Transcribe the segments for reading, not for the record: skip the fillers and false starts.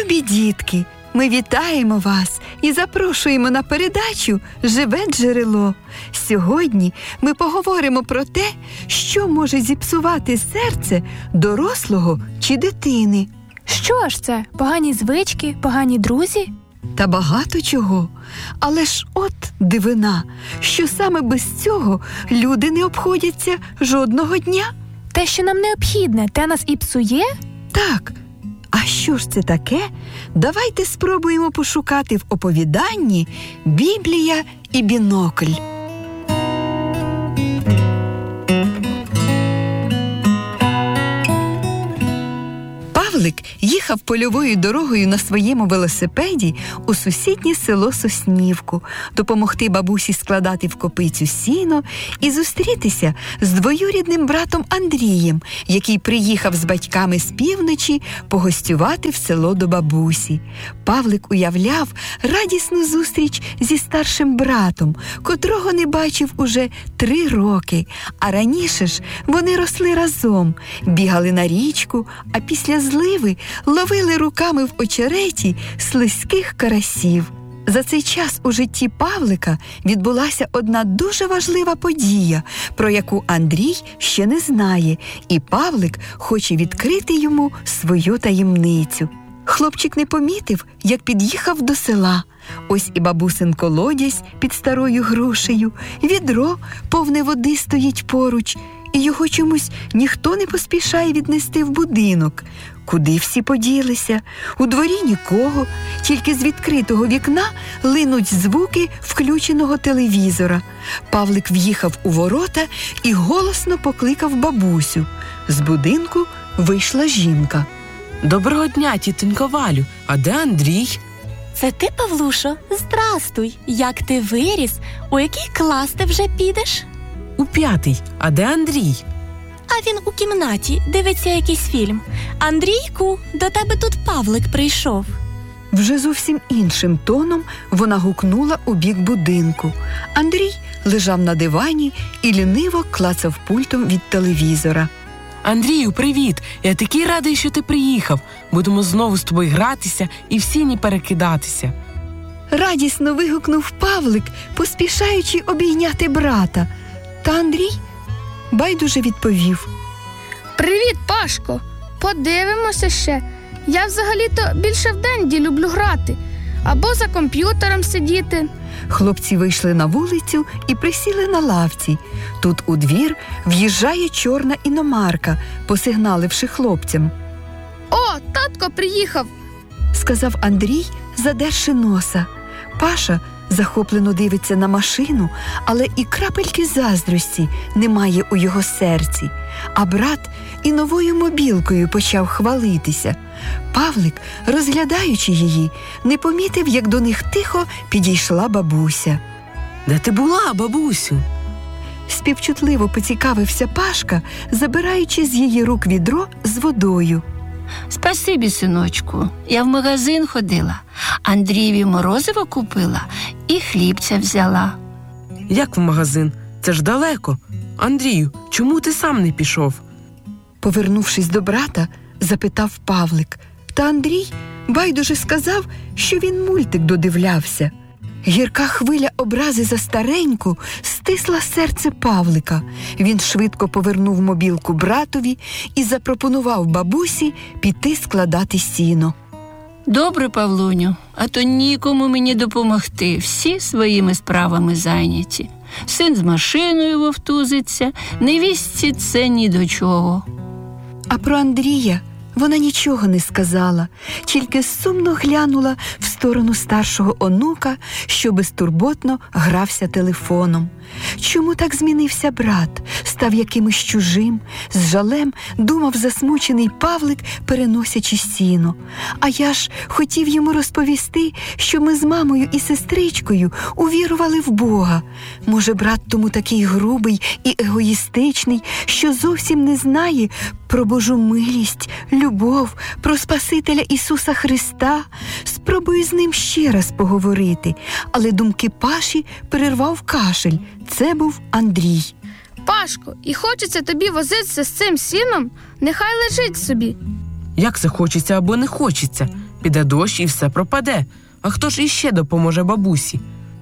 Любі дітки, ми вітаємо вас і запрошуємо на передачу «Живе джерело». Сьогодні ми поговоримо про те, що може зіпсувати серце дорослого чи дитини. Що ж це? Погані звички, погані друзі? Та багато чого. Але ж от дивина, що саме без цього люди не обходяться жодного дня. Те, що нам необхідне, те нас і псує? Так. А що ж це таке? Давайте спробуємо пошукати в оповіданні «Біблія і бінокль». Павлик їхав польовою дорогою на своєму велосипеді у сусіднє село Соснівку, допомогти бабусі складати в копицю сіно і зустрітися з двоюрідним братом Андрієм, який приїхав з батьками з півночі погостювати в село до бабусі. Павлик уявляв радісну зустріч зі старшим братом, котрого не бачив уже 3 роки. А раніше ж вони росли разом, бігали на річку, а після зливи ловили руками в очереті слизьких карасів. За цей час у житті Павлика відбулася одна дуже важлива подія, про яку Андрій ще не знає, і Павлик хоче відкрити йому свою таємницю. Хлопчик не помітив, як під'їхав до села. Ось і бабусин колодязь під старою грушею, відро повне води стоїть поруч, і його чомусь ніхто не поспішає віднести в будинок. Куди всі поділися? У дворі нікого, тільки з відкритого вікна линуть звуки включеного телевізора. Павлик в'їхав у ворота і голосно покликав бабусю. З будинку вийшла жінка. Доброго дня, тітонько Валю. А де Андрій? Це ти, Павлушо? Здрастуй. Як ти виріс? У який клас ти вже підеш? У 5-й. А де Андрій? А він у кімнаті, дивиться якийсь фільм. Андрійку, до тебе тут Павлик прийшов. Вже зовсім іншим тоном вона гукнула у бік будинку. Андрій лежав на дивані і ліниво клацав пультом від телевізора. Андрію, привіт! Я такий радий, що ти приїхав. Будемо знову з тобою гратися і в сіні перекидатися. Радісно вигукнув Павлик, поспішаючи обійняти брата. Та Андрій байдуже відповів. Привіт, Пашко! Подивимося ще. Я взагалі-то більше вдень люблю грати. Або за комп'ютером сидіти. Хлопці вийшли на вулицю і присіли на лавці. Тут у двір в'їжджає чорна іномарка, посигналивши хлопцям. О, татко приїхав! Сказав Андрій, задерши носа. Паша захоплено дивиться на машину, але і крапельки заздрості немає у його серці. А брат і новою мобілкою почав хвалитися. Павлик, розглядаючи її, не помітив, як до них тихо підійшла бабуся. Де ти була, бабусю? Співчутливо поцікавився Пашка, забираючи з її рук відро з водою. Спасибі, синочку. Я в магазин ходила, Андрієві морозиво купила і хлібця взяла. Як в магазин? Це ж далеко. Андрію, чому ти сам не пішов? Повернувшись до брата, запитав Павлик. Та Андрій байдуже сказав, що він мультик додивлявся. Гірка хвиля образи за стареньку стисла серце Павлика. Він швидко повернув мобілку братові і запропонував бабусі піти складати сіно. Добре, Павлуню, а то нікому мені допомогти. Всі своїми справами зайняті. Син з машиною вовтузиться, невістці це ні до чого. А про Андрія вона нічого не сказала, тільки сумно глянула в сторону старшого онука, що безтурботно грався телефоном. Чому так змінився брат? Став якимось чужим? З жалем думав засмучений Павлик, переносячи сіно. А я ж хотів йому розповісти, що ми з мамою і сестричкою увірували в Бога. Може, брат тому такий грубий і егоїстичний, що зовсім не знає про Божу милість, любов, про Спасителя Ісуса Христа. Спробую з ним ще раз поговорити. Але думки Паші перервав кашель. Це був Андрій. Пашко, і хочеться тобі возитися з цим сіном? Нехай лежить собі. Як це хочеться або не хочеться? Піде дощ і все пропаде. А хто ж іще допоможе бабусі?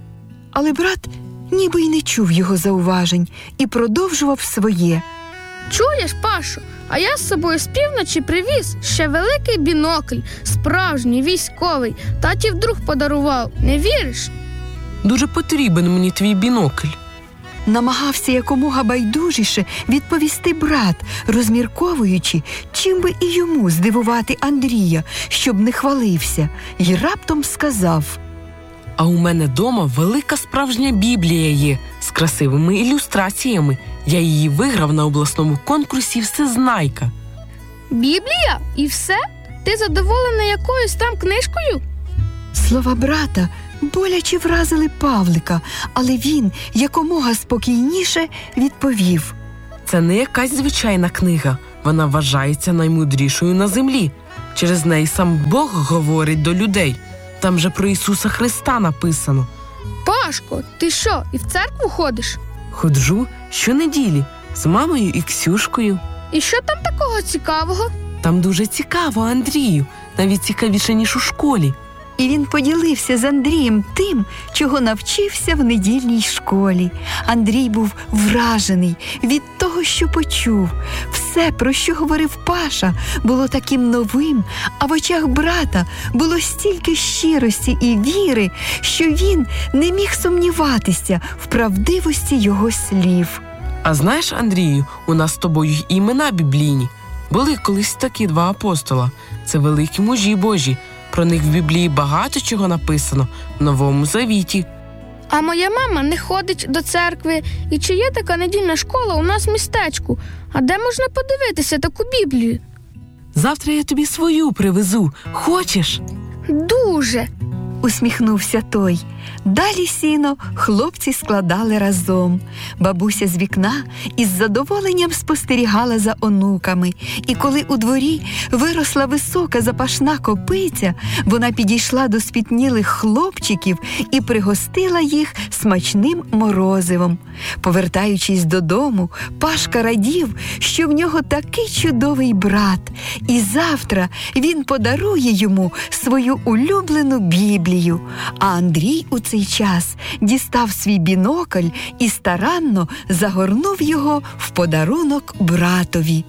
Але брат ніби й не чув його зауважень і продовжував своє. Чуєш, Пашо, а я з собою з півночі привіз ще великий бінокль, справжній, військовий. Татів друг подарував, не віриш? Дуже потрібен мені твій бінокль. Намагався якомога байдужіше відповісти брат, розмірковуючи, чим би і йому здивувати Андрія, щоб не хвалився, й раптом сказав: А у мене дома велика справжня Біблія є з красивими ілюстраціями. Я її виграв на обласному конкурсі «Всезнайка». Біблія? І все? Ти задоволений якоюсь там книжкою? Слова брата боляче вразили Павлика, але він якомога спокійніше відповів: Це не якась звичайна книга. Вона вважається наймудрішою на землі. Через неї сам Бог говорить до людей. Там же про Ісуса Христа написано. Пашко, ти що, і в церкву ходиш? Ходжу щонеділі з мамою і Ксюшкою. І що там такого цікавого? Там дуже цікаво, Андрію. Навіть цікавіше, ніж у школі. І він поділився з Андрієм тим, чого навчився в недільній школі. Андрій був вражений від того, що почув. Все, про що говорив Паша, було таким новим, а в очах брата було стільки щирості і віри, що він не міг сумніватися в правдивості його слів. А знаєш, Андрію, у нас з тобою й імена біблійні. Були колись такі два апостола. Це великі мужі Божі. Про них в Біблії багато чого написано в Новому Завіті. А моя мама не ходить до церкви. І чи є така недільна школа у нас в містечку? А де можна подивитися таку Біблію? Завтра я тобі свою привезу. Хочеш? Дуже. Усміхнувся той. Далі сіно хлопці складали разом. Бабуся з вікна із задоволенням спостерігала за онуками. І коли у дворі виросла висока запашна копиця, вона підійшла до спітнілих хлопчиків і пригостила їх смачним морозивом. Повертаючись додому, Пашка радів, що в нього такий чудовий брат. І завтра він подарує йому свою улюблену Біблію. А Андрій у цей час дістав свій бінокль і старанно загорнув його в подарунок братові.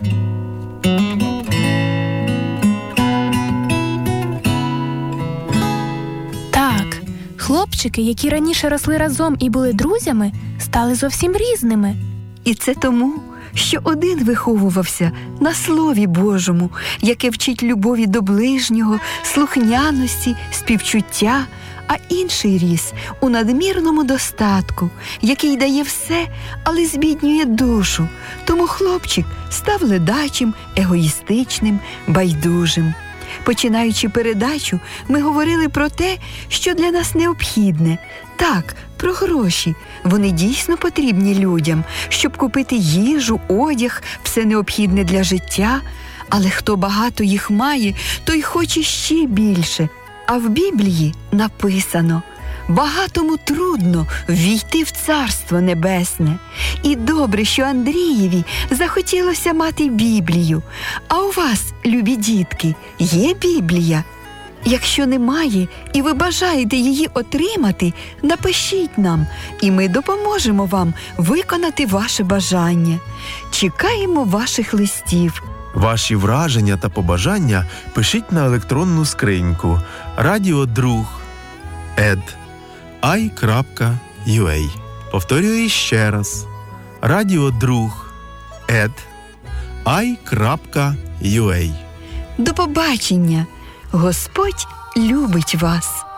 Так, хлопчики, які раніше росли разом і були друзями, стали зовсім різними. І це тому, що один виховувався на Слові Божому, яке вчить любові до ближнього, слухняності, співчуття, а інший ріс у надмірному достатку, який дає все, але збіднює душу. Тому хлопчик став ледачим, егоїстичним, байдужим. Починаючи передачу, ми говорили про те, що для нас необхідне. Так, про гроші. Вони дійсно потрібні людям, щоб купити їжу, одяг, все необхідне для життя. Але хто багато їх має, той хоче ще більше. А в Біблії написано: багатому трудно ввійти в Царство Небесне. І добре, що Андрієві захотілося мати Біблію. А у вас, любі дітки, є Біблія? Якщо немає і ви бажаєте її отримати, напишіть нам, і ми допоможемо вам виконати ваше бажання. Чекаємо ваших листів. Ваші враження та пишіть на електронну скриньку radiodruг@i.ua. Повторюю ще раз. radiodruг@i.ua. До побачення! Господь любить вас!